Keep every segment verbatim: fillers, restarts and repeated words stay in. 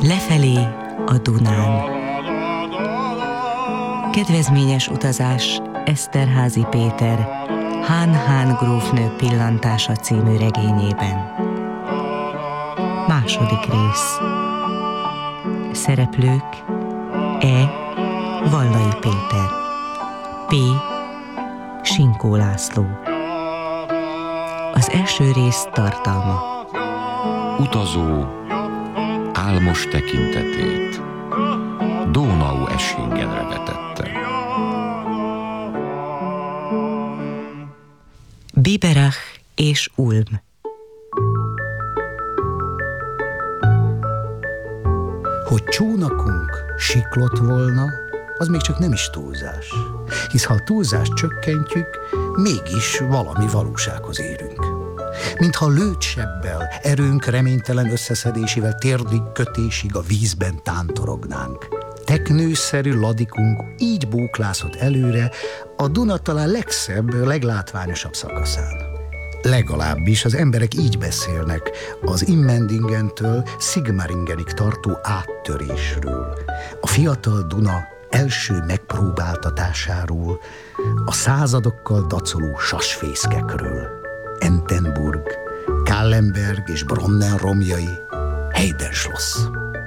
Lefelé a Dunán. Kedvezményes utazás Eszterházy Péter Hán-Hán grófnő pillantása című regényében. Második rész. Szereplők: E. Vallai Péter, P. Sinkó László. Az első rész tartalma. Utazó álmos tekintetét Dónau Eschingenre vetette. Biberach és Ulm. Hogy csónakunk siklott volna, az még csak nem is túlzás. Hisz ha a túlzást csökkentjük, mégis valami valósághoz érünk. Mintha lőttsebbel, erőnk reménytelen összeszedésével térdig kötésig a vízben tántorognánk. Teknőszerű ladikunk így bóklászott előre a Duna talán legszebb, leglátványosabb szakaszán. Legalábbis az emberek így beszélnek az Immendingentől Sigmaringenig tartó áttörésről, a fiatal Duna első megpróbáltatásáról, a századokkal dacoló sasfészkekről. Entenburg, Kallenberg és Bronnen romjai, Heidenschloss.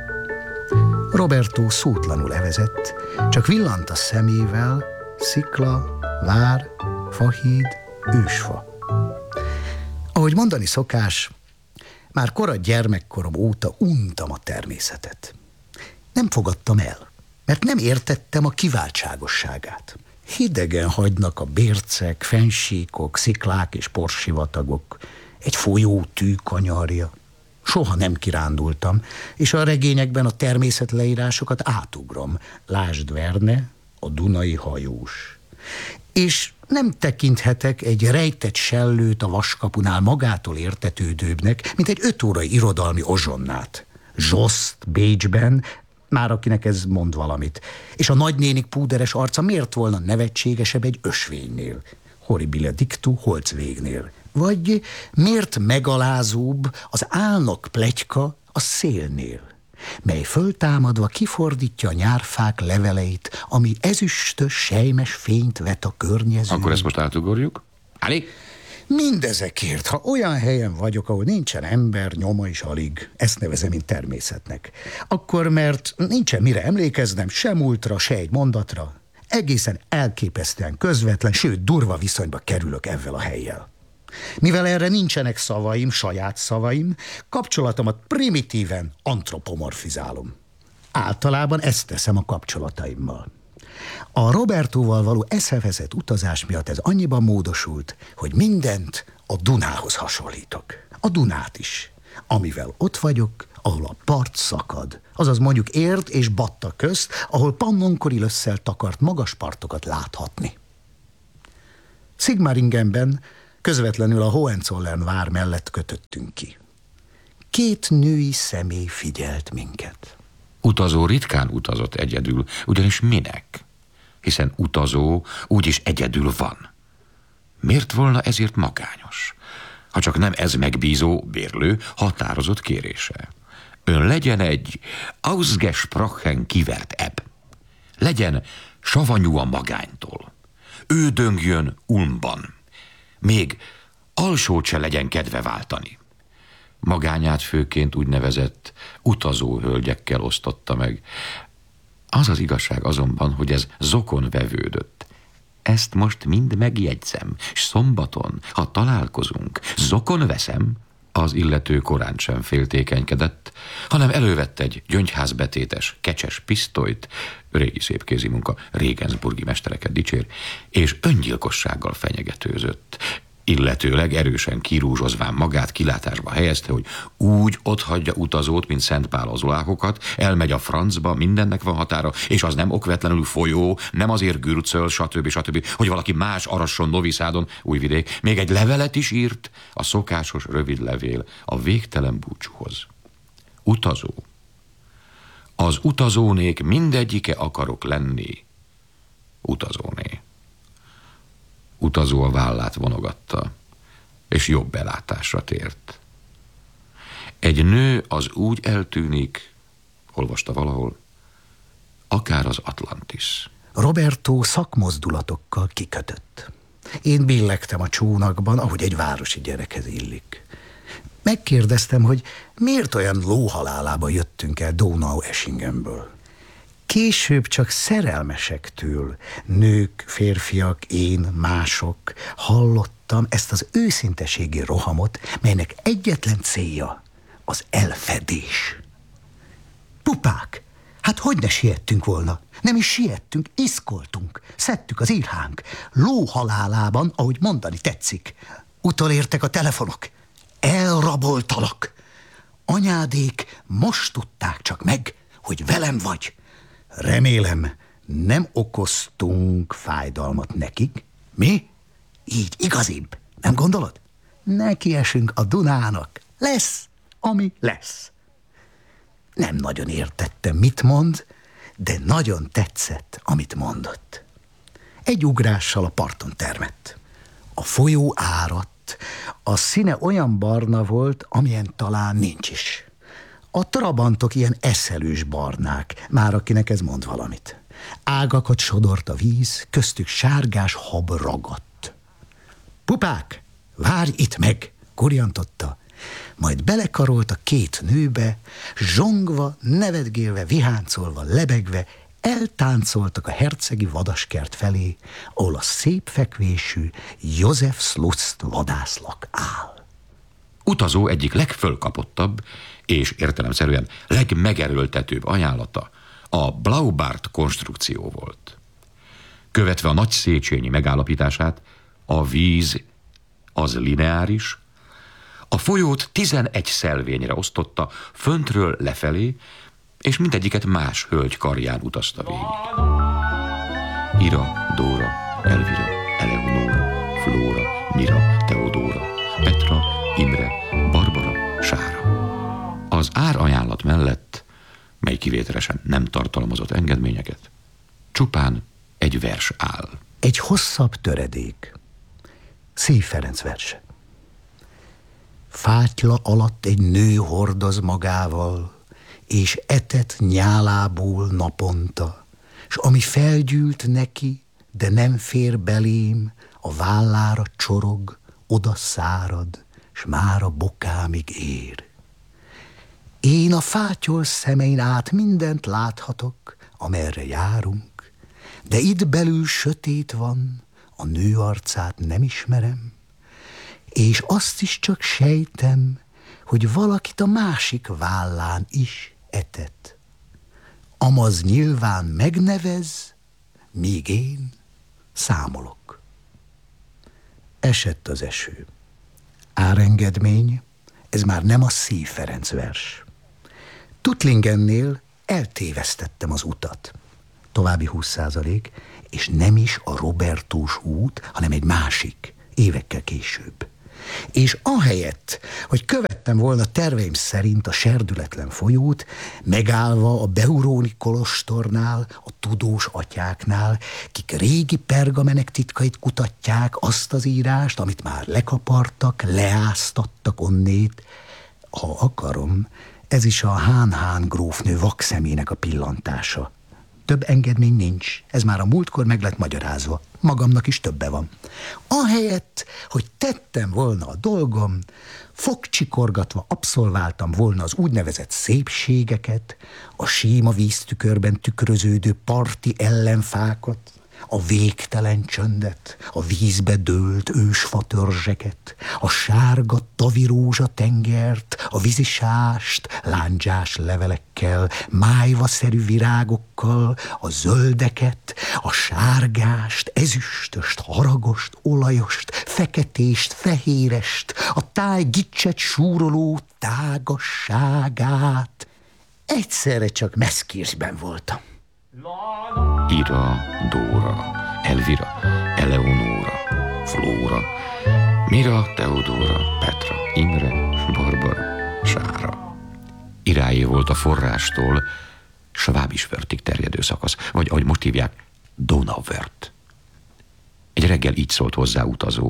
Roberto szótlanul evezett, csak villant a szemével, szikla, vár, fahíd, ősfa. Ahogy mondani szokás, már kora gyermekkorom óta untam a természetet. Nem fogadtam el, mert nem értettem a kiváltságosságát. Hidegen hagynak a bércek, fennsíkok, sziklák és porsivatagok, egy folyó tűkanyarja. Soha nem kirándultam, és a regényekben a természetleírásokat átugrom. Lásd Verne, a Dunai hajós. És nem tekinthetek egy rejtett sellőt a Vaskapunál magától értetődőbbnek, mint egy öt órai irodalmi ozsonnát. Zsoszt Bécsben, már akinek ez mond valamit. És a nagynénik púderes arca miért volna nevetségesebb egy ösvénynél? Horribile dictu Holcvégnél. Vagy miért megalázóbb az álnok pletyka a szélnél, mely föltámadva kifordítja a nyárfák leveleit, ami ezüstös, sejmes fényt vet a környezőn. Akkor ezt most átugorjuk? Alig? Mindezekért, ha olyan helyen vagyok, ahol nincsen ember, nyoma is alig, ezt nevezem én természetnek, akkor mert nincsen mire emlékeznem, se múltra, se egy mondatra, egészen elképesztően közvetlen, sőt durva viszonyba kerülök ezzel a hellyel. Mivel erre nincsenek szavaim, saját szavaim, kapcsolatomat primitíven antropomorfizálom. Általában ezt teszem a kapcsolataimmal. A Robertóval való eszeveszett utazás miatt ez annyiban módosult, hogy mindent a Dunához hasonlítok. A Dunát is, amivel ott vagyok, ahol a part szakad, azaz mondjuk Érd és Batta közt, ahol Pannonkori lösszel takart magas partokat láthatni. Sigmaringenben közvetlenül a Hohenzollern vár mellett kötöttünk ki. Két női személy figyelt minket. Utazó ritkán utazott egyedül, ugyanis minek? Hiszen utazó úgyis egyedül van. Miért volna ezért magányos? Ha csak nem ez megbízó, bérlő, határozott kérése. Ön legyen egy ausgesprochen kivert ebb. Legyen savanyú a magánytól. Ő döngjön Ulmban. Még alsót se legyen kedve váltani. Magányát főként úgynevezett utazó hölgyekkel osztotta meg. Az az igazság azonban, hogy ez zokon vevődött. Ezt most mind megjegyzem, s szombaton, ha találkozunk, zokon veszem, az illető korán sem féltékenykedett, hanem elővett egy gyöngyházbetétes, kecses pisztolyt, régi szép kézimunka, regensburgi mestereket dicsér, és öngyilkossággal fenyegetőzött. Illetőleg erősen kirúzsozván magát kilátásba helyezte, hogy úgy otthagyja utazót, mint Szent Pál az oláhokat, elmegy a francba, mindennek van határa, és az nem okvetlenül folyó, nem azért gürcöl, stb. stb., hogy valaki más arasson Noviszádon, Újvidék, még egy levelet is írt, a szokásos rövid levél a végtelen búcsúhoz. Utazó. Az utazónék mindegyike akarok lenni. Utazóné. Utazó a vállát vonogatta, és jobb belátásra tért. Egy nő az úgy eltűnik, olvasta valahol, akár az Atlantis. Roberto szakmozdulatokkal kikötött. Én billegtem a csónakban, ahogy egy városi gyerekhez illik. Megkérdeztem, hogy miért olyan lóhalálába jöttünk el Donau-Eschingenből. Később csak szerelmesektől, nők, férfiak, én, mások, hallottam ezt az őszinteségi rohamot, melynek egyetlen célja az elfedés. Pupák, hát hogy ne siettünk volna? Nem is siettünk, iszkoltunk, szedtük az írhánk. Lóhalálában, ahogy mondani tetszik. Utolértek a telefonok. Elraboltalak. Anyádék most tudták csak meg, hogy velem vagy. Remélem, nem okoztunk fájdalmat nekik. Mi? Így igazibb, nem gondolod? Neki esünk a Dunának. Lesz, ami lesz. Nem nagyon értettem, mit mond, de nagyon tetszett, amit mondott. Egy ugrással a parton termett. A folyó áradt, a színe olyan barna volt, amilyen talán nincs is. A trabantok ilyen eszelős barnák, már akinek ez mond valamit. Ágakat sodort a víz, köztük sárgás hab ragadt. Pupák, várj itt meg, kurjantotta. Majd belekarolt a két nőbe, zsongva, nevetgélve, viháncolva, lebegve, eltáncoltak a hercegi vadaskert felé, ahol a szép fekvésű József Slust vadászlak áll. Utazó egyik legfölkapottabb és értelemszerűen legmegerőltetőbb ajánlata a Blaubart konstrukció volt. Követve a nagy Széchenyi megállapítását, a víz az lineáris, a folyót tizenegy szelvényre osztotta, föntről lefelé, és mindegyiket más hölgy karján utazta végig. Ira, Dóra, Elvira, Eleonóra, Flóra, Mira, Teodóra, Petra, Imre, Barbara, Sára. Az árajánlat mellett, mely kivételesen nem tartalmazott engedményeket, csupán egy vers áll. Egy hosszabb töredék. Szív Ferenc verse. Fátyla alatt egy nő hordoz magával, és etet nyálából naponta, s ami felgyűlt neki, de nem fér belém, a vállára csorog, oda szárad, s már a bokámig ér. Én a fátyol szemein át mindent láthatok, amerre járunk, de itt belül sötét van, a nő arcát nem ismerem, és azt is csak sejtem, hogy valakit a másik vállán is etet. Amaz nyilván megnevez, míg én számolok. Esett az eső. Árengedmény, ez már nem a Szív Ferenc vers. Tuttlingennél eltévesztettem az utat. További húsz százalék, és nem is a Robertós út, hanem egy másik, évekkel később. És ahelyett, hogy követtem volna terveim szerint a serdületlen folyót, megállva a Beuróni kolostornál, a tudós atyáknál, kik régi pergamenek titkait kutatják, azt az írást, amit már lekapartak, leáztattak onnét, ha akarom, ez is a Hán-Hán grófnő vakszemének a pillantása. Több engedmény nincs, ez már a múltkor meg lett magyarázva. Magamnak is többe van. Ahelyett, hogy tettem volna a dolgom, fogcsikorgatva abszolváltam volna az úgynevezett szépségeket, a síma víztükörben tükröződő parti ellenfákat, a végtelen csöndet, a vízbe dőlt ősfatörzseket, a sárga tavirózsa tengert, a vízisást, lándzsás levelekkel, májvaszerű virágokkal, a zöldeket, a sárgást, ezüstöst, haragost, olajost, feketést, fehérest, a táj gicset súroló tágasságát. Egyszerre csak Meszkirchben voltam. Ira, Dóra, Elvira, Eleonóra, Flóra, Mira, Teodóra, Petra, Imre, Barbara, Sára. Iráé volt a forrástól Schwabiswörthig terjedő szakasz, vagy ahogy most hívják, Donauwörth. Egy reggel így szólt hozzá utazó.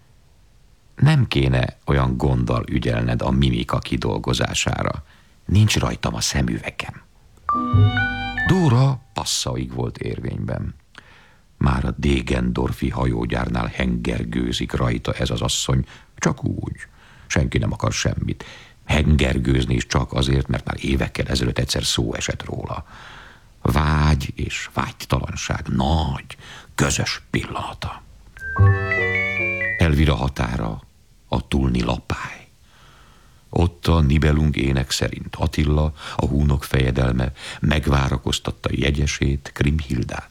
Nem kéne olyan gonddal ügyelned a mimika kidolgozására. Nincs rajtam a szemüvegem. Dóra Passauig volt érvényben. Már a Degendorfi hajógyárnál hengergőzik rajta ez az asszony, csak úgy. Senki nem akar semmit. Hengergőzni is csak azért, mert már évekkel ezelőtt egyszer szó esett róla. Vágy és vágytalanság nagy, közös pillanata. Elvira határa a Tulni lapály. Ott a Nibelung ének szerint Attila, a húnok fejedelme megvárakoztatta jegyesét, Krimhildát.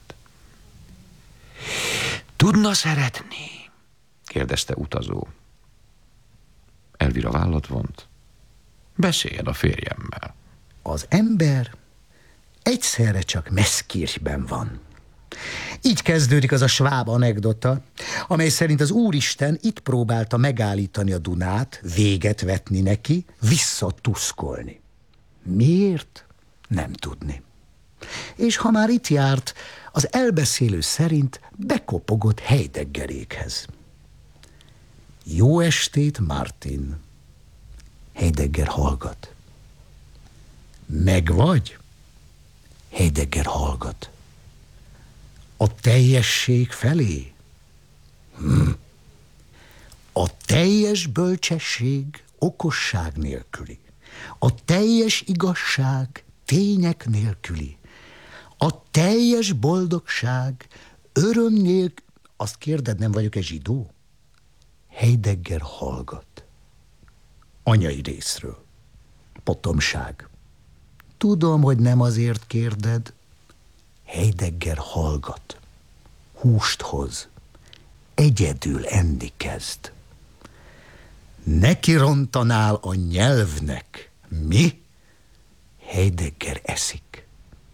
Tudna szeretni? Kérdezte utazó. Elvira vállat vont. Beszéljen a férjemmel. Az ember egyszerre csak Meßkirchben van. Így kezdődik az a sváb anekdota, amely szerint az Úristen itt próbálta megállítani a Dunát, véget vetni neki, visszatuszkolni. Miért? Nem tudni. És ha már itt járt, az elbeszélő szerint bekopogott Heideggerékhez. Jó estét, Martin! Heidegger hallgat. Megvagy? Heidegger hallgat. A teljesség felé? Hm. A teljes bölcsesség okosság nélküli. A teljes igazság tények nélküli. A teljes boldogság öröm nélkül... Azt kérded, nem vagyok-e zsidó? Heidegger hallgat. Anyai részről. Potomság. Tudom, hogy nem azért kérded. Heidegger hallgat. Húst hoz. Egyedül enni kezd. Neki rontanál a nyelvnek. Mi? Heidegger eszik.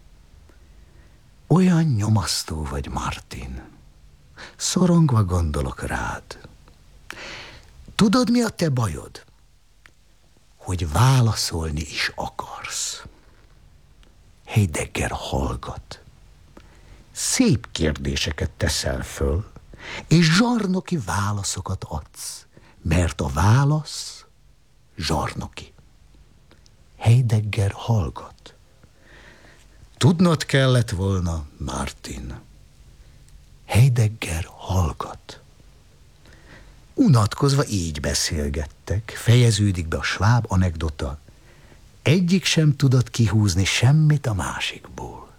Olyan nyomasztó vagy, Martin. Szorongva gondolok rád. Tudod, mi a te bajod? Hogy válaszolni is akarsz. Heidegger hallgat. Szép kérdéseket teszel föl, és zsarnoki válaszokat adsz, mert a válasz zsarnoki. Heidegger hallgat. Tudnod kellett volna, Martin. Heidegger hallgat. Unatkozva így beszélgettek, fejeződik be a sváb anekdota. Egyik sem tudott kihúzni semmit a másikból.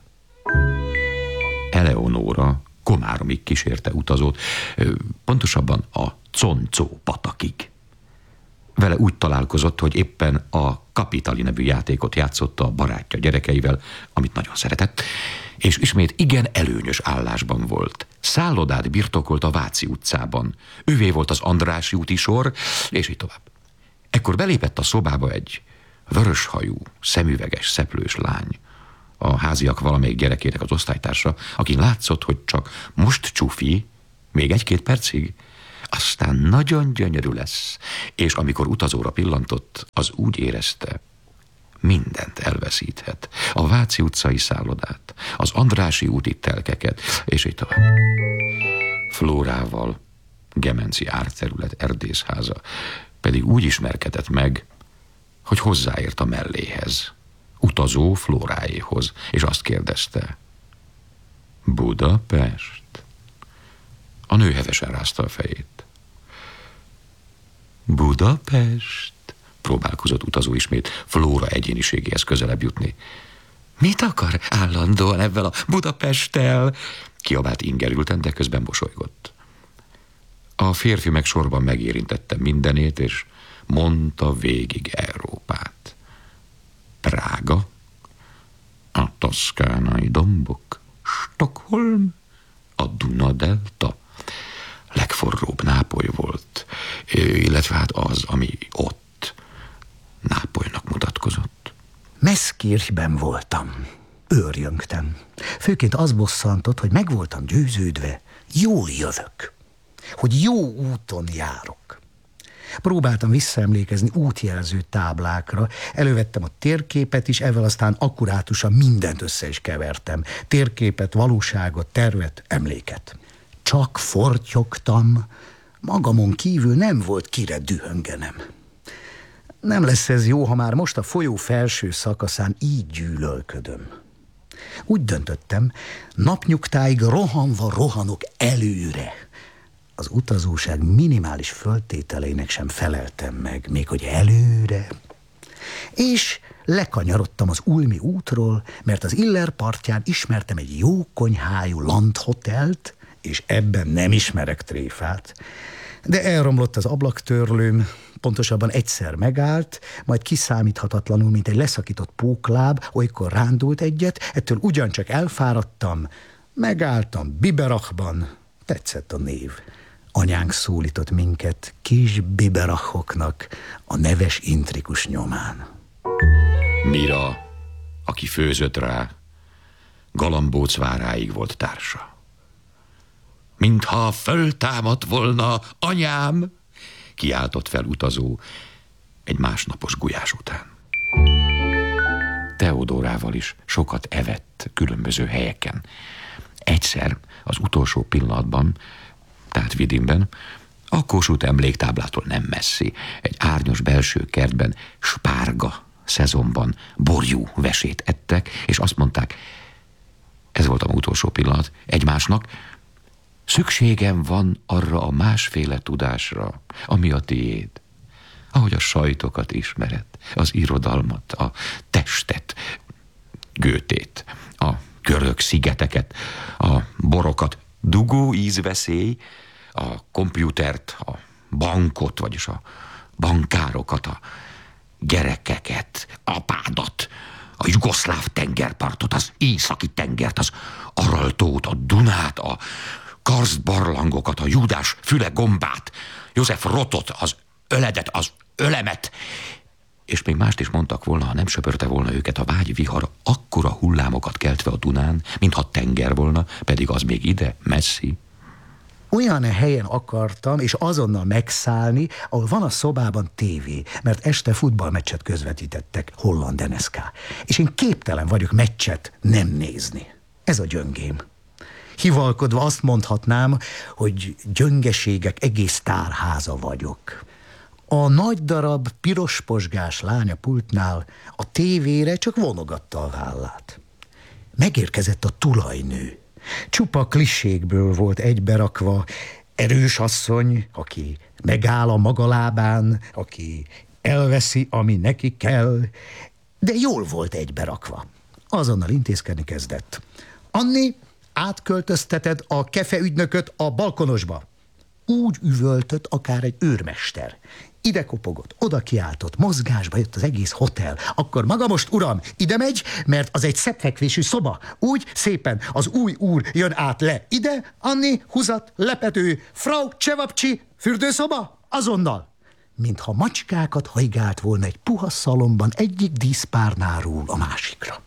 Eleonóra Komáromig kísérte utazót, pontosabban a Concó patakig. Vele úgy találkozott, hogy éppen a Kapitali nevű játékot játszotta a barátja gyerekeivel, amit nagyon szeretett, és ismét igen előnyös állásban volt. Szállodát birtokolt a Váci utcában. Ővé volt az Andrássy úti sor, és így tovább. Ekkor belépett a szobába egy vöröshajú, szemüveges, szeplős lány. A háziak valamelyik gyerekének az osztálytársa, akin látszott, hogy csak most csufi, még egy-két percig, aztán nagyon gyönyörű lesz, és amikor utazóra pillantott, az úgy érezte, mindent elveszíthet. A Váci utcai szállodát, az Andrássy úti telkeket, és így tovább. Flórával, Gemenci árterület erdészháza pedig úgy ismerkedett meg, hogy hozzáért a melléhez, utazó Flóráéhoz, és azt kérdezte: Budapest? A nő hevesen rázta a fejét. Budapest? Próbálkozott utazó ismét Flóra egyéniségéhez közelebb jutni. Mit akar állandóan ebben a Budapesttel? Kiabált ingerülten, de közben mosolygott. A férfi meg sorban megérintette mindenét, és mondta végig Európát. Prága, a toszkánai dombok, Stockholm, a Duna-delta. Legforróbb Nápoly volt, illetve hát az, ami ott Nápolynak mutatkozott. Meßkirchben voltam, őrjöngtem. Főként az bosszantott, hogy meg voltam győződve, jól jövök, hogy jó úton járok. Próbáltam visszaemlékezni útjelző táblákra, elővettem a térképet is, ezzel aztán akkurátusan mindent össze is kevertem. Térképet, valóságot, tervet, emléket. Csak fortyogtam, magamon kívül nem volt kire dühöngenem. Nem lesz ez jó, ha már most a folyó felső szakaszán így gyűlölködöm. Úgy döntöttem, napnyugtáig rohanva rohanok előre. Az utazóság minimális föltételeinek sem feleltem meg, még hogy előre. És lekanyarodtam az ulmi útról, mert az Iller partján ismertem egy jó konyhájú landhotelt, és ebben nem ismerek tréfát. De elromlott az ablaktörlőm, pontosabban egyszer megállt, majd kiszámíthatatlanul, mint egy leszakított pókláb, olykor rándult egyet, ettől ugyancsak elfáradtam, megálltam Biberachban, tetszett a név. Anyánk szólított minket kis Biberachoknak a neves intrikus nyomán. Mira, aki főzött rá, Galambóc váráig volt társa. Mintha föltámadt volna anyám, kiáltott fel utazó egy másnapos gulyás után. Teodórával is sokat evett különböző helyeken. Egyszer, az utolsó pillanatban, tehát Vidinben, a Kossuth emléktáblától nem messzi, egy árnyos belső kertben, spárga szezonban borjú vesét ettek, és azt mondták, ez volt a utolsó pillanat, egymásnak, szükségem van arra a másféle tudásra, ami a tiéd. Ahogy a sajtokat ismered, az irodalmat, a testet, Goethét, a görög szigeteket, a borokat, dugó ízveszély, a kompjútert, a bankot, vagyis a bankárokat, a gyerekeket, apádat, a jugoszláv tengerpartot, az északi tengert, az Araltót, a Dunát, a karsztbarlangokat, a Júdás füle gombát, József Rotot, az öledet, az ölemet, és még mást is mondtak volna, ha nem söpörte volna őket a vágyvihar, akkora hullámokat keltve a Dunán, mintha tenger volna, pedig az még ide, messzi. Olyan helyen akartam, és azonnal megszállni, ahol van a szobában tévé, mert este futballmeccset közvetítettek, holland en es ká. És én képtelen vagyok meccset nem nézni. Ez a gyöngém. Hivalkodva azt mondhatnám, hogy gyöngeségek egész tárháza vagyok. A nagy darab pirosposgás lánya pultnál a tévére csak vonogatta a vállát. Megérkezett a tulajnő. Csupa klisékből volt egyberakva, erős asszony, aki megáll a maga lábán, aki elveszi, ami neki kell, de jól volt egyberakva. Azonnal intézkedni kezdett. Anni, átköltözteted a kefeügynököt a balkonosba. Úgy üvöltött akár egy őrmester. Ide kopogott, oda kiáltott, mozgásba jött az egész hotel. Akkor maga most, uram, ide megy, mert az egy szebbfekvésű szoba. Úgy szépen az új úr jön át le. Ide, Anni, húzat, lepedő, Frau Csevapcsi, fürdőszoba, azonnal. Mintha macskákat hajgált volna egy puha szalomban egyik díszpárnáról a másikra.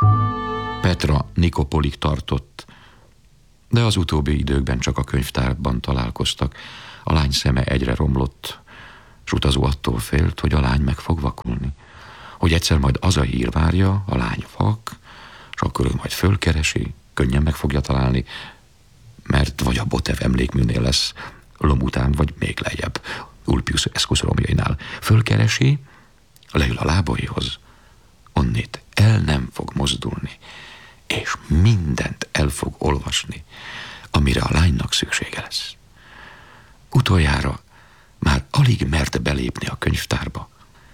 Petra Nikopolig tartott, de az utóbbi időkben csak a könyvtárban találkoztak. A lány szeme egyre romlott, s utazó attól félt, hogy a lány meg fog vakulni. Hogy egyszer majd az a hír várja, a lány vak, és akkor ő majd fölkeresi, könnyen meg fogja találni, mert vagy a Botev emlékműnél lesz, Lom után, vagy még lejjebb, Ulpius Escus romjainál. Fölkeresi, leül a lábaihoz, onnét el nem fog mozdulni, és mindent el fog olvasni, amire a lánynak szüksége lesz. Utoljára már alig mert belépni a könyvtárba.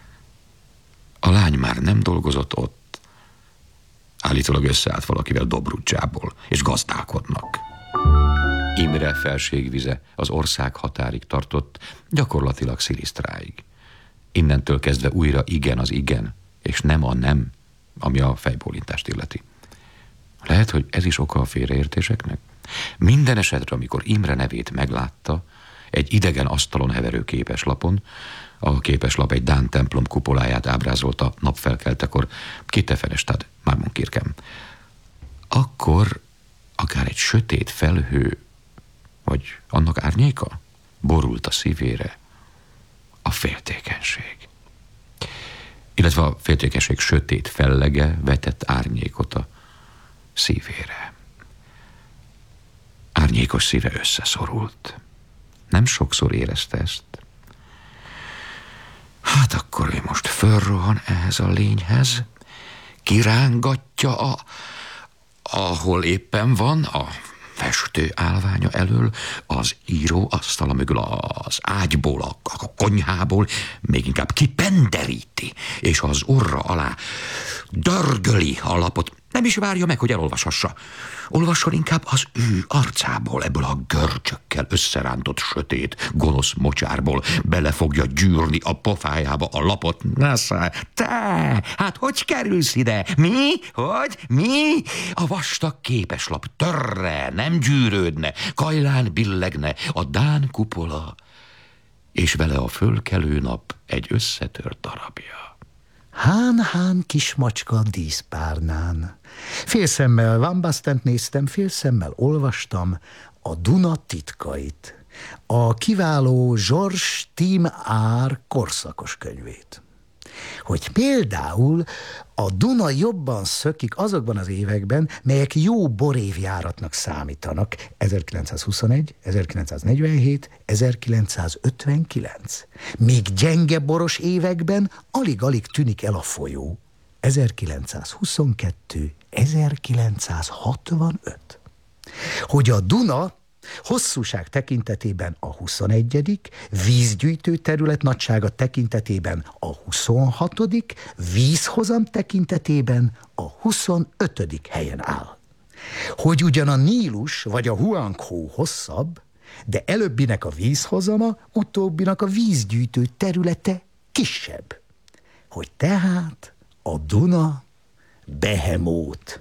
A lány már nem dolgozott ott, állítólag összeállt valakivel Dobrudzsából, és gazdálkodnak. Imre felségvize az ország határig tartott, gyakorlatilag Szilisztráig. Innentől kezdve újra igen az igen, és nem a nem, ami a fejbólintást illeti. Lehet, hogy ez is oka a félreértéseknek? Minden esetre, amikor Imre nevét meglátta, egy idegen asztalon heverő képeslapon, a képeslap egy dán templom kupoláját ábrázolta napfelkeltekor, Kitefenestad Marmonkirken. Akkor akár egy sötét felhő, vagy annak árnyéka borult a szívére, a féltékenység. Illetve a féltékenység sötét fellege vetett árnyékot a szívére. Árnyékos szíve összeszorult. Nem sokszor érezte ezt. Hát akkor ő most fölrohan ehhez a lényhez, kirángatja a, ahol éppen van, a festő állványa elől, az író asztala mögül, az ágyból, a, a konyhából, még inkább kipenderíti, és az orra alá dörgöli a lapot. Nem is várja meg, hogy elolvashassa. Olvasson inkább az ő arcából, ebből a görcsökkel összerántott sötét, gonosz mocsárból bele fogja gyűrni a pofájába a lapot. Nasza, te, hát hogy kerülsz ide? Mi? Hogy? Mi? A vastag képeslap törre, nem gyűrődne, kajlán billegne a dán kupola, és vele a fölkelő nap egy összetört darabja. Hán-hán kis macska a díszpárnán. Félszemmel Van Bastent néztem, félszemmel olvastam a Duna titkait, a kiváló Georges Tim Ár korszakos könyvét. Hogy például a Duna jobban szökik azokban az években, melyek jó borévjáratnak számítanak, ezerkilencszázhuszonegy, ezerkilencszáznegyvenhét, ezerkilencszázötvenkilenc. Még gyenge boros években alig-alig tűnik el a folyó, ezerkilencszázhuszonkettő, ezerkilencszázhatvanöt. Hogy a Duna hosszúság tekintetében a huszonegyedik, vízgyűjtő terület nagysága tekintetében a huszonhatodik, vízhozam tekintetében a huszonötödik helyen áll. Hogy ugyan a Nílus vagy a Huanghe hosszabb, de előbbinek a vízhozama, utóbbinak a vízgyűjtő területe kisebb. Hogy tehát a Duna behemót.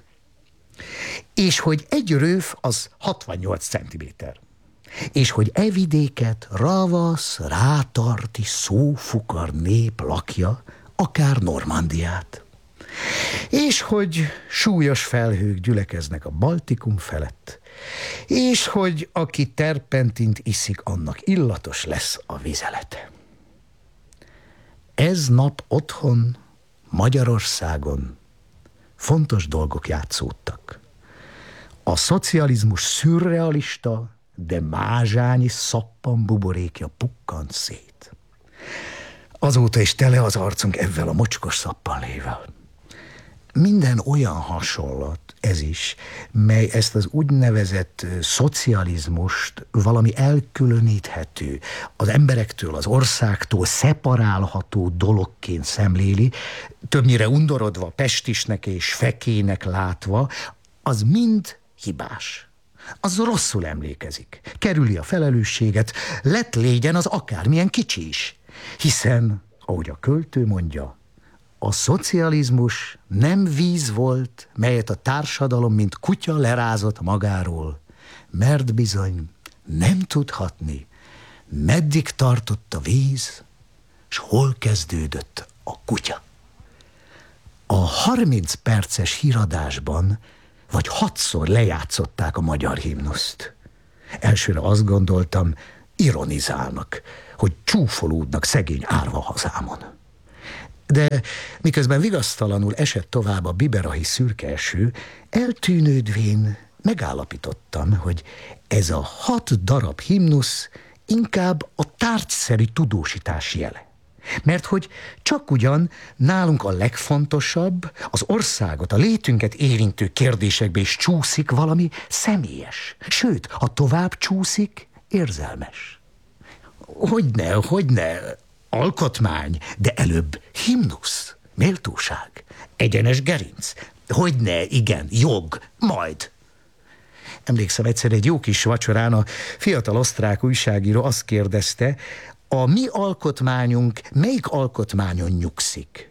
És hogy egy röv az hatvannyolc centiméter. És hogy e vidéket ravasz, rátarti, szófukar nép lakja, akár Normandiát. És hogy súlyos felhők gyülekeznek a Baltikum felett, és hogy aki terpentint iszik, annak illatos lesz a vizelete. Ez nap otthon, Magyarországon fontos dolgok játszódtak. A szocializmus szürrealista, de mázsányi szappan buborékja pukkant szét. Azóta is tele az arcunk ezzel a mocskos szappanlével. Minden olyan hasonlat, ez is, mely ezt az úgynevezett szocializmust valami elkülöníthető, az emberektől, az országtól szeparálható dologként szemléli, többnyire undorodva, pestisnek és fekének látva, az mind hibás. Az rosszul emlékezik, kerüli a felelősséget, lett légyen az akármilyen kicsi is. Hiszen, ahogy a költő mondja, a szocializmus nem víz volt, melyet a társadalom, mint kutya lerázott magáról, mert bizony nem tudhatni, meddig tartott a víz, s hol kezdődött a kutya. A harminc perces híradásban vagy hatszor lejátszották a magyar himnuszt. Elsőre azt gondoltam, ironizálnak, hogy csúfolódnak szegény árva hazámon. De miközben vigasztalanul esett tovább a biberahi szürke eső, eltűnődvén megállapítottam, hogy ez a hat darab himnusz inkább a tárgyszerű tudósítás jele. Mert hogy csak ugyan nálunk a legfontosabb, az országot, a létünket érintő kérdésekbe is csúszik valami személyes, sőt, ha tovább csúszik, érzelmes. Hogyne, hogyne, alkotmány, de előbb himnusz, méltóság, egyenes gerinc. Hogyne, igen, jog, majd. Emlékszem, egyszer egy jó kis vacsorán a fiatal osztrák újságíró azt kérdezte, a mi alkotmányunk melyik alkotmányon nyugszik?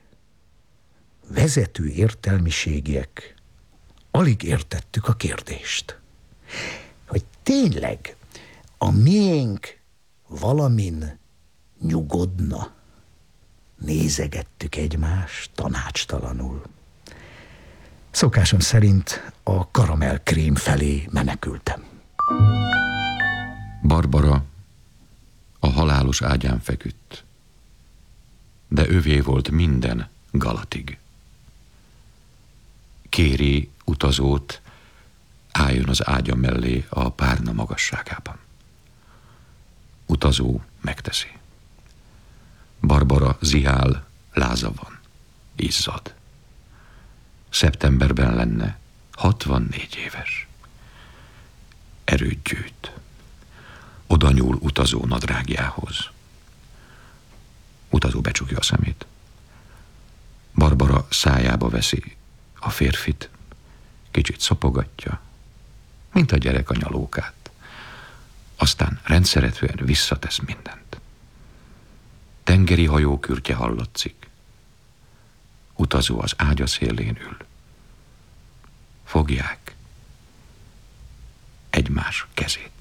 Vezető értelmiségiek, alig értettük a kérdést. Hogy tényleg a miénk valamin nyugodna. Nézegettük egymást tanácstalanul. Szokásom szerint a karamellkrém felé menekültem. Barbara a halálos ágyán feküdt, de övé volt minden Galatig. Kéri utazót, álljon az ágya mellé a párna magasságában. Utazó megteszi. Barbara zihál, láza van, izzad. Szeptemberben lenne hatvannégy éves. Erőt gyűjt. Oda nyúl utazó nadrágjához. Utazó becsukja a szemét. Barbara szájába veszi a férfit, kicsit szopogatja, mint a gyerek a nyalókát. Aztán rendszeretően visszatesz mindent. Tengeri hajó kürtje hallatszik. Utazó az ágya szélén ül. Fogják egymás kezét.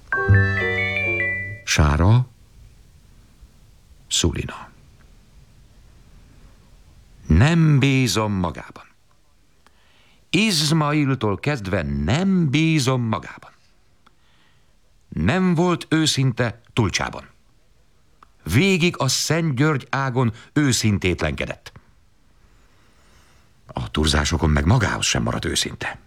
Sára, Szulina. Nem bízom magában. Izmailtól kezdve nem bízom magában. Nem volt őszinte Tulcsában. Végig a Szent György ágon őszintétlenkedett. A turzásokon meg magához sem maradt őszinte.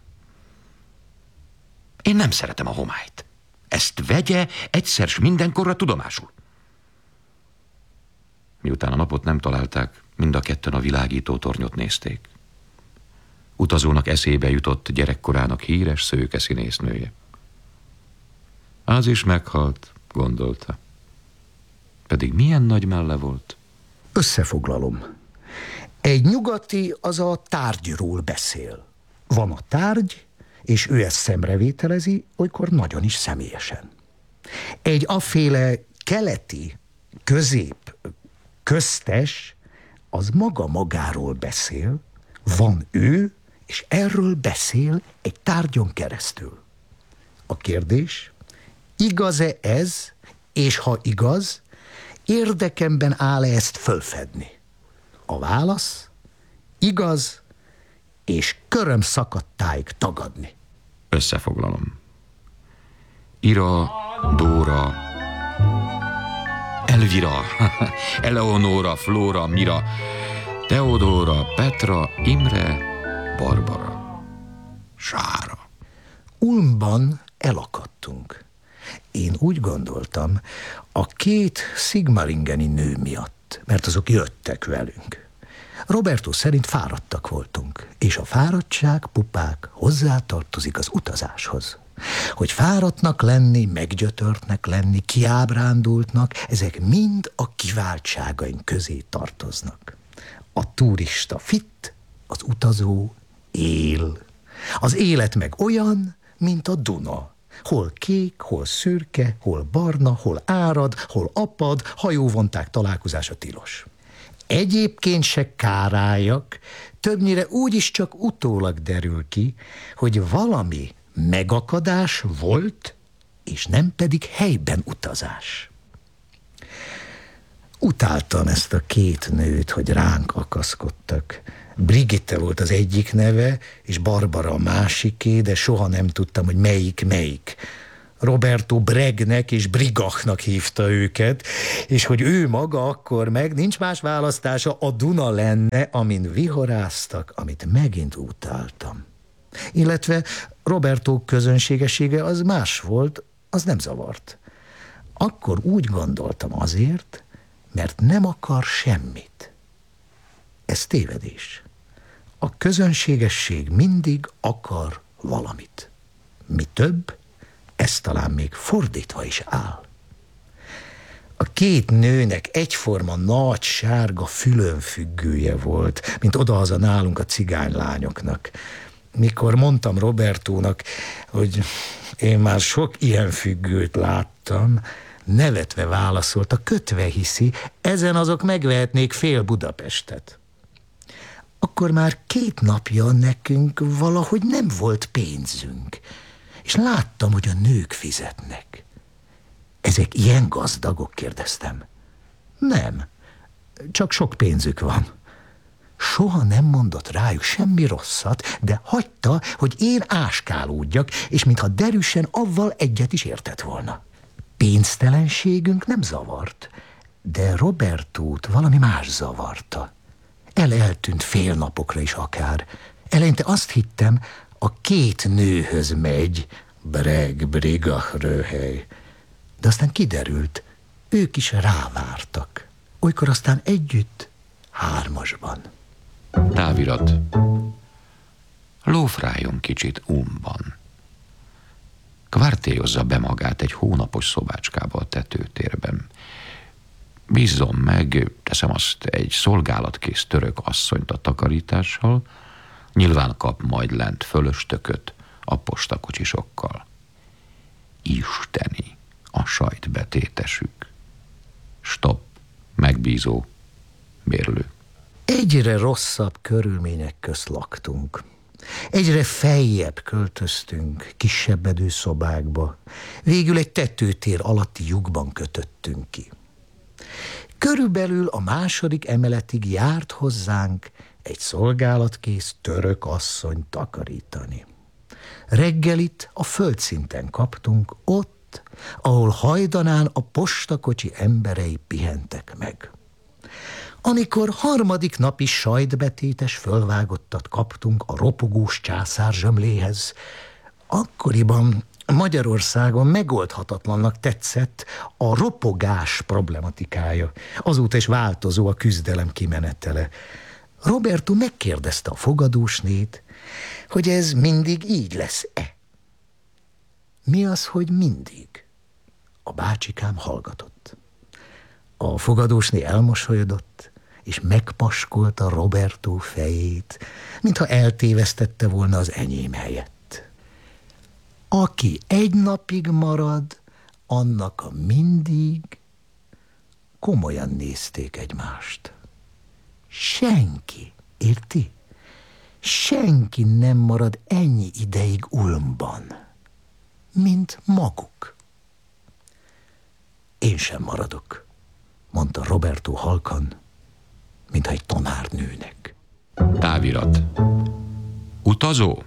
Én nem szeretem a homályt. Ezt vegye egyszer s mindenkorra tudomásul. Miután a napot nem találták, mind a ketten a világító tornyot nézték. Utazónak eszébe jutott gyerekkorának híres szőke színésznője. Az is meghalt, gondolta. Pedig milyen nagy melle volt. Összefoglalom. Egy nyugati az a tárgyról beszél. Van a tárgy, és ő ezt szemrevételezi, olykor nagyon is személyesen. Egy afféle keleti, közép, köztes, az maga magáról beszél, van ő, és erről beszél egy tárgyon keresztül. A kérdés, igaz-e ez, és ha igaz, érdekemben áll-e ezt fölfedni? A válasz, igaz, és köröm szakadtáig tagadni. Összefoglalom. Ira, Dóra, Elvira, Eleonóra, Flóra, Mira, Teodóra, Petra, Imre, Barbara, Sára. Ulmban elakadtunk. Én úgy gondoltam, a két Sigmaringeni nő miatt, mert azok jöttek velünk. Roberto szerint fáradtak voltunk, és a fáradtság, pupák, hozzátartozik az utazáshoz. Hogy fáradtnak lenni, meggyötörtnek lenni, kiábrándultnak, ezek mind a kiváltságaink közé tartoznak. A turista fit, az utazó él. Az élet meg olyan, mint a Duna. Hol kék, hol szürke, hol barna, hol árad, hol apad, hajóvonták találkozása tilos. Egyébként se káráljak, többnyire úgyis csak utólag derül ki, hogy valami megakadás volt, és nem pedig helyben utazás. Utáltam ezt a két nőt, hogy ránk akaszkodtak. Brigitte volt az egyik neve, és Barbara a másiké, de soha nem tudtam, hogy melyik melyik. Roberto Bregnek és Brigachnak hívta őket, és hogy ő maga akkor meg nincs más választása, a Duna lenne, amin vihoráztak, amit megint utáltam. Illetve Roberto közönségessége az más volt, az nem zavart. Akkor úgy gondoltam azért, mert nem akar semmit. Ez tévedés. A közönségesség mindig akar valamit. Mi több, ez talán még fordítva is áll. A két nőnek egyforma nagy sárga fülönfüggője volt, mint odahaza nálunk a cigánylányoknak. Mikor mondtam Robertónak, hogy én már sok ilyen függőt láttam, nevetve válaszolta, kötve hiszi, ezen azok megvehetnék fél Budapestet. Akkor már két napja nekünk valahogy nem volt pénzünk, és láttam, hogy a nők fizetnek. Ezek ilyen gazdagok, kérdeztem. Nem, csak sok pénzük van. Soha nem mondott rájuk semmi rosszat, de hagyta, hogy én áskálódjak, és mintha derűsen avval egyet is értett volna. Pénztelenségünk nem zavart, de Robertót valami más zavarta. El-eltűnt fél napokra is akár. Eleinte azt hittem, a két nőhöz megy, Breg, Brigach, Röhely. De aztán kiderült, ők is rávártak. olykor aztán együtt hármasban. Távirat. Lófráljon kicsit Ulmban. Kvártélyozza be magát egy hónapos szobácskába a tetőtérben. Bízzon meg, teszem azt, egy szolgálatkész török asszonyt a takarítással, nyilván kap majd lent fölöstököt a postakocsisokkal. Isteni a sajtbetétesük. Stop, megbízó, bérlő. Egyre rosszabb körülmények közt laktunk. Egyre feljebb költöztünk, kisebbedő szobákba. Végül egy tetőtér alatti lyukban kötöttünk ki. Körülbelül a második emeletig járt hozzánk egy szolgálatkész török asszony takarítani. Reggelit a földszinten kaptunk, ott, ahol hajdanán a postakocsi emberei pihentek meg. Amikor harmadik napi sajtbetétes fölvágottat kaptunk a ropogós császárzsömléhez, akkoriban Magyarországon megoldhatatlannak tetszett a ropogás problematikája. Azóta is változó a küzdelem kimenetele. Roberto megkérdezte a fogadósnét, hogy ez mindig így lesz-e. Mi az, hogy mindig? A bácsikám hallgatott. A fogadósné elmosolyodott, és megpaskolta Roberto fejét, mintha eltévesztette volna az enyém helyett. Aki egy napig marad, annak a mindig. Komolyan nézték egymást. Senki, érti? Senki nem marad ennyi ideig Ulmban, mint maguk. Én sem maradok, mondta Roberto halkan, mintha egy tanárnőnek. Távirat. Utazó,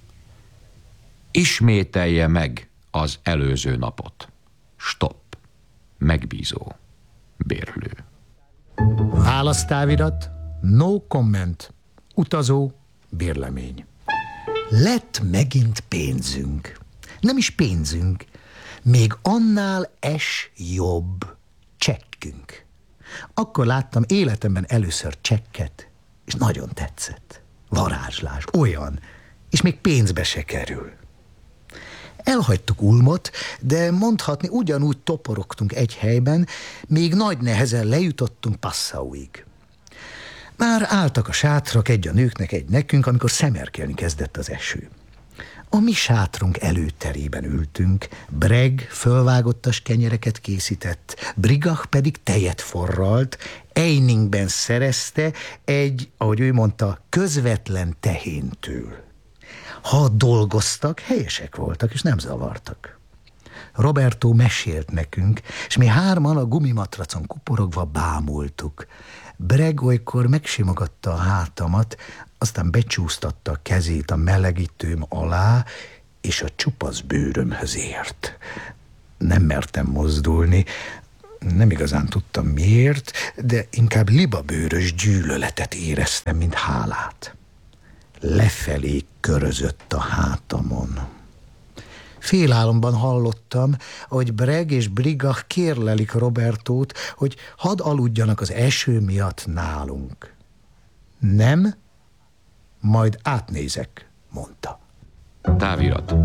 ismételje meg az előző napot. Stop, megbízó, bérlő. Választávirat, no comment, utazó, bérlemény. Lett megint pénzünk. Nem is pénzünk, még annál es jobb csekkünk. Akkor láttam életemben először csekket, és nagyon tetszett. Varázslás, olyan, és még pénzbe se kerül. Elhagytuk Ulmot, de mondhatni ugyanúgy toporogtunk egy helyben, még nagy nehezen lejutottunk Passauig. Már álltak a sátrak, egy a nőknek, egy nekünk, amikor szemerkelni kezdett az eső. A mi sátrunk előterében ültünk, Breg fölvágottas kenyereket készített, Brigach pedig tejet forralt, Einingben szerezte egy, ahogy ő mondta, közvetlen tehéntől. Ha dolgoztak, helyesek voltak, és nem zavartak. Roberto mesélt nekünk, és mi hárman a gumimatracon kuporogva bámultuk. Breg olykor megsimogatta a hátamat, aztán becsúsztatta a kezét a melegítőm alá, és a csupasz bőrömhöz ért. Nem mertem mozdulni, nem igazán tudtam miért, de inkább libabőrös gyűlöletet éreztem, mint hálát. Lefelé körözött a hátamon. Félálomban hallottam, hogy Breg és Brigach kérlelik Robertót, hogy hadd aludjanak az eső miatt nálunk. Nem, majd átnézek, mondta. Távirat.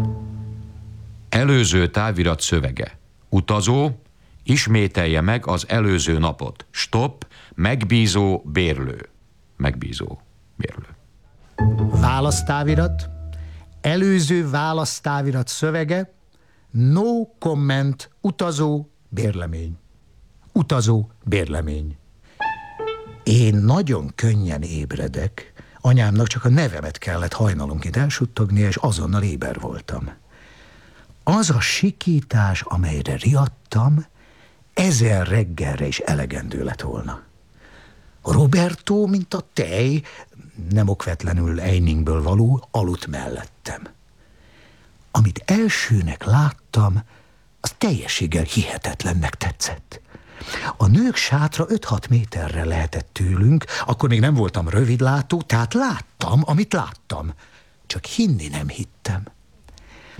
Előző távirat szövege. Utazó, ismételje meg az előző napot. Stop, megbízó, bérlő. Megbízó, bérlő. Választávirat, előző választávirat szövege, no comment, utazó, bérlemény. Utazó, bérlemény. Én nagyon könnyen ébredek, anyámnak csak a nevemet kellett hajnalonként elsuttognia, és azonnal éber voltam. Az a sikítás, amelyre riadtam, ezer reggelre is elegendő lett volna. Roberto, mint a tej, nem okvetlenül Einingből való, aludt mellettem. Amit elsőnek láttam, az teljességgel hihetetlennek tetszett. A nők sátra öt-hat méterre lehetett tőlünk, akkor még nem voltam rövidlátó, tehát láttam, amit láttam. Csak hinni nem hittem.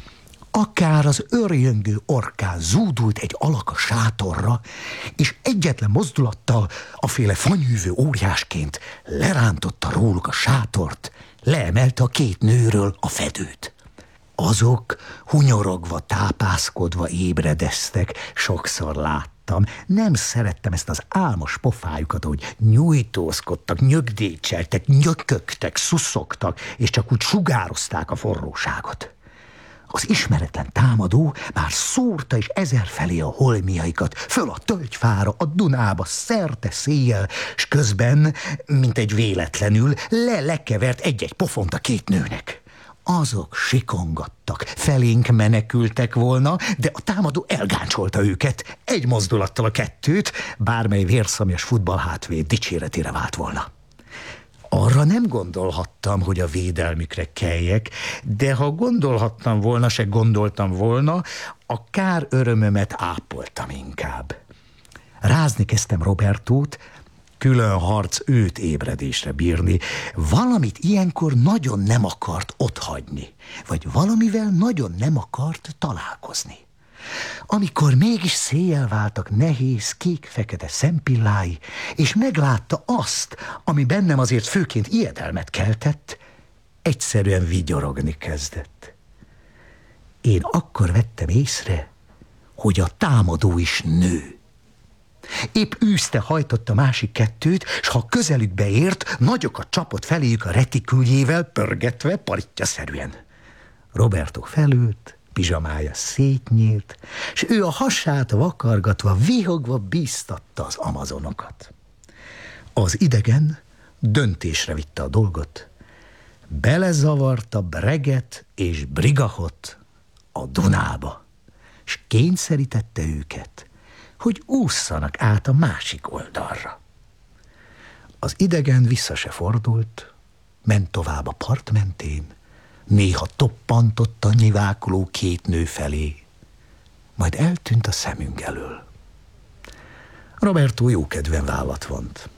Akár az örjöngő orkán zúdult egy alak a sátorra, és egyetlen mozdulattal aféle fanyűvő óriásként lerántotta róluk a sátort, leemelte a két nőről a fedőt. Azok hunyorogva, tápászkodva ébredeztek, sokszor láttam. Nem szerettem ezt az álmos pofájukat, hogy nyújtózkodtak, nyögdécseltek, nyökögtek, szuszogtak, és csak úgy sugározták a forróságot. Az ismeretlen támadó már szórta is ezerfelé a holmiaikat, föl a tölgyfára, a Dunába, szerte széjjel, s közben, mint egy véletlenül, le-lekevert egy-egy pofont a két nőnek. Azok sikongattak, felénk menekültek volna, de a támadó elgáncsolta őket, egy mozdulattal a kettőt, bármely vérszomjas futballhátvéd dicséretére vált volna. Arra nem gondolhattam, hogy a védelmükre kelljek, de ha gondolhattam volna, se gondoltam volna, a kár örömömet ápoltam inkább. Rázni kezdtem Robertót, külön harc őt ébredésre bírni. Valamit ilyenkor nagyon nem akart otthagyni, vagy valamivel nagyon nem akart találkozni. Amikor mégis széjjel váltak nehéz, kék-fekete szempillái, és meglátta azt, ami bennem azért főként ijedelmet keltett, egyszerűen vigyorogni kezdett. Én akkor vettem észre, hogy a támadó is nő. Épp űzte hajtott a másik kettőt, s ha közelükbe ért, nagyokat csapott feléjük a retiküljével, pörgetve, paritjaszerűen. Roberto felült, pizsamája szétnyílt, s ő a hasát vakargatva, vihogva bíztatta az amazonokat. Az idegen döntésre vitte a dolgot. Belezavarta Breget és Brigahot a Dunába, s kényszerítette őket, hogy ússzanak át a másik oldalra. Az idegen vissza se fordult, ment tovább a part mentén, néha toppantott a nyivákuló két nő felé, majd eltűnt a szemünk elől. Roberto jókedven vállat vont.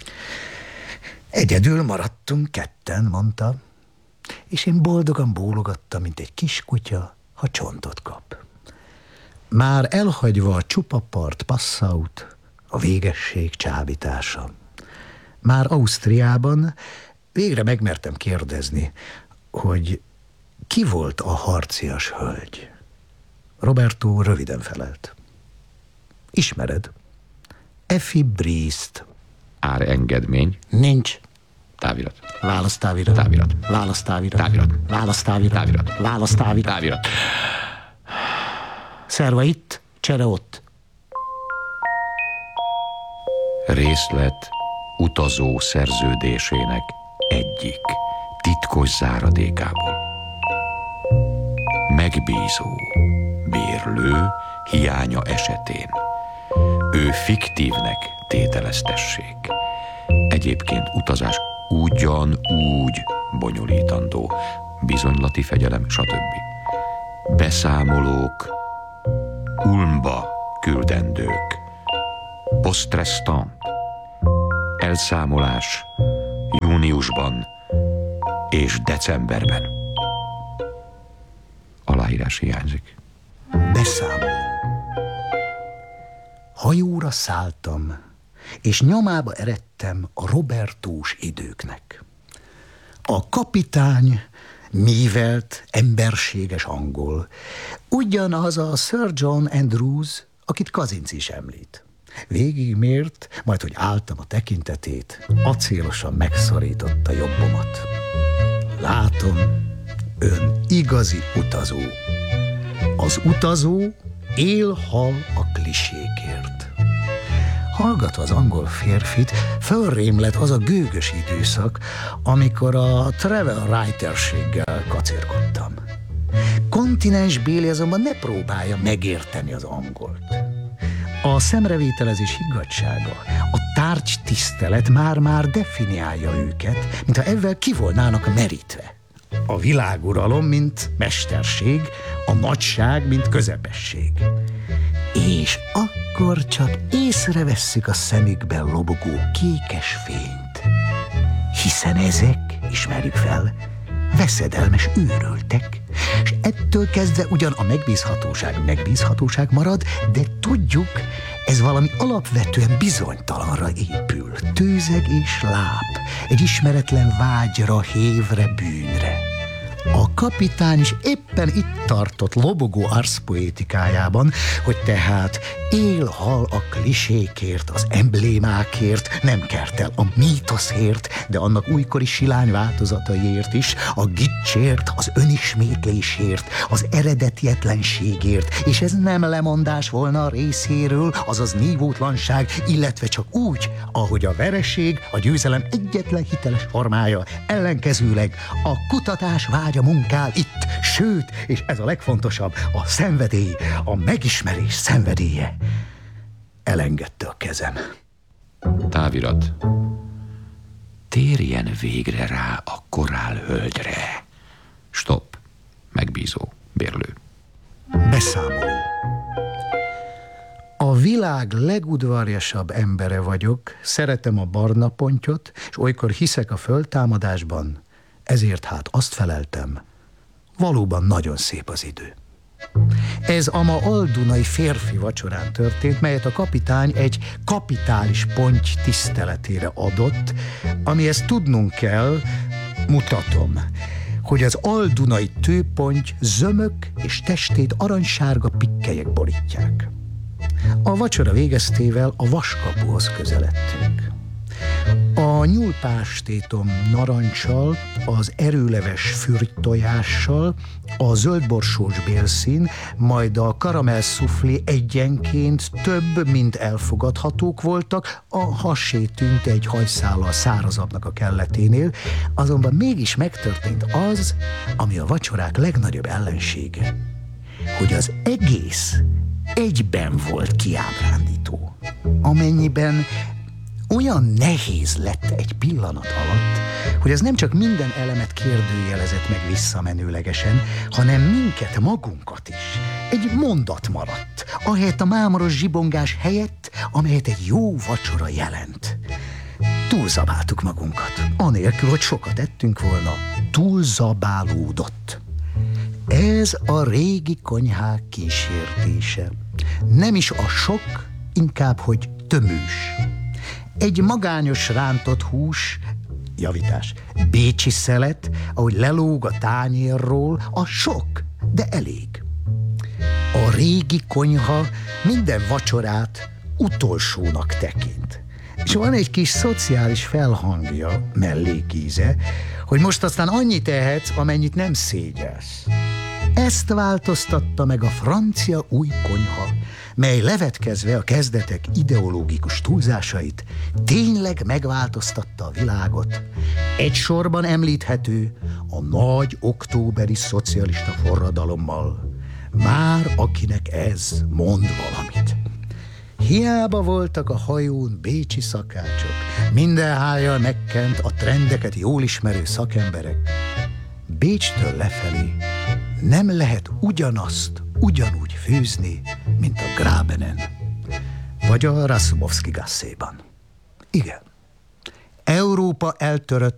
Egyedül maradtunk ketten, mondta, és én boldogan bólogattam, mint egy kis kutya, ha csontot kap. Már elhagyva a csupa part Passaut, a végesség csábítása. Már Ausztriában végre megmertem kérdezni, hogy ki volt a harcias hölgy. Roberto röviden felelt. Ismered? Effie Briest. Árengedmény. Nincs. Távirat. Választávirat. Távirat. Választávirat. Távirat. Választávirat. Távirat. Választávirat. Távirat. Szerva itt, csere ott. Részlet utazó szerződésének egyik titkos záradékából. Megbízó bérlő hiánya esetén ő fiktívnek tételeztessék. Egyébként utazás ugyanúgy bonyolítandó, bizonylati fegyelem, stb. Beszámolók Ulmba küldendők, posztrestant, elszámolás júniusban és decemberben. Aláírás hiányzik. Beszámoló. Hajóra szálltam, és nyomába eredtem a Robertós időknek. A kapitány mívelt, emberséges angol, ugyanaz a Sir John Andrews, akit Kazinc is említ. Végigmért, majd hogy álltam a tekintetét, acélosan megszorította jobbomat. Látom, ön igazi utazó. Az utazó él-hal a klisékért. Hallgatva az angol férfit, fölrém lett az a gőgös időszak, amikor a travel writerséggel kacérkodtam. Kontinensbéli azonban ne próbálja megérteni az angolt. A szemrevételezés higgadtsága, a tárgytisztelet már-már definiálja őket, mintha ezzel ki volnának merítve. A világuralom, mint mesterség, a nagyság, mint közepesség. És akkor csak észrevesszük a szemükben lobogó kékes fényt. Hiszen ezek, ismerjük fel, veszedelmes őröltek, és ettől kezdve ugyan a megbízhatóság megbízhatóság marad, de tudjuk, ez valami alapvetően bizonytalanra épül. Tőzeg és láb, egy ismeretlen vágyra, hévre, bűnre. A kapitány is éppen itt tartott lobogó arszpoétikájában, hogy tehát él-hal a klisékért, az emblémákért, nem kert el a mítoszért, de annak újkori silány változataiért is, a gicsért, az önismétlésért, az eredetietlenségért, és ez nem lemondás volna a részéről, azaz nívótlanság, illetve csak úgy, ahogy a vereség, a győzelem egyetlen hiteles formája, ellenkezőleg a kutatás vágya munkál itt, sőt, és ez a legfontosabb, a szenvedély, a megismerés szenvedélye. Elengedte a kezem. Távirat. Térjen végre rá a korálhölgyre. Stop. Megbízó. Bérlő. Beszámoló. A világ legudvarjasabb embere vagyok, szeretem a barna pontyot, és olykor hiszek a föltámadásban, ezért hát azt feleltem, valóban nagyon szép az idő. Ez a ma aldunai férfi vacsorán történt, melyet a kapitány egy kapitális ponty tiszteletére adott, amihez tudnunk kell, mutatom, hogy az aldunai tőponty zömök és testét aranysárga pikkelyek borítják. A vacsora végeztével a vaskapuhoz közeledtünk. A nyúlpástétom narancsal, az erőleves fürttojással, a zöldborsós bélszín, majd a karamell szuflé egyenként több, mint elfogadhatók voltak, a hasé tűnt egy hajszállal szárazabbnak a kelleténél, azonban mégis megtörtént az, ami a vacsorák legnagyobb ellensége, hogy az egész egyben volt kiábrándító, amennyiben olyan nehéz lett egy pillanat alatt, hogy ez nem csak minden elemet kérdőjelezett meg visszamenőlegesen, hanem minket, magunkat is. Egy mondat maradt, ahelyett a mámoros zsibongás helyett, amelyet egy jó vacsora jelent. Túlzabáltuk magunkat, anélkül, hogy sokat ettünk volna. Túlzabálódott. Ez a régi konyhák kísértése. Nem is a sok, inkább, hogy tömős. Egy magányos rántott hús, javítás, bécsi szelet, ahogy lelóg a tányérról, a sok, de elég. A régi konyha minden vacsorát utolsónak tekint. És van egy kis szociális felhangja, mellékíze, hogy most aztán annyit ehetsz, amennyit nem szégyelsz. Ezt változtatta meg a francia új konyha, mely levetkezve a kezdetek ideológikus túlzásait, tényleg megváltoztatta a világot. Egy sorban említhető a nagy októberi szocialista forradalommal. Már akinek ez mond valamit. Hiába voltak a hajón bécsi szakácsok, minden hájjal megkent a trendeket jól ismerő szakemberek. Bécstől lefelé nem lehet ugyanazt ugyanúgy főzni, mint a Grabenen, vagy a Rasumovsky Gasszéban. Igen, Európa eltörött